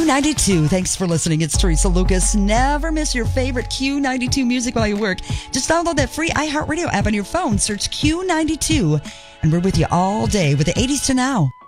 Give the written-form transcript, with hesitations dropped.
Q92. Thanks for listening. It's Teresa Lucas. Never miss your favorite Q92 music while you work. Just download that free iHeartRadio app on your phone. Search Q92. And we're with you all day with the 80s to now.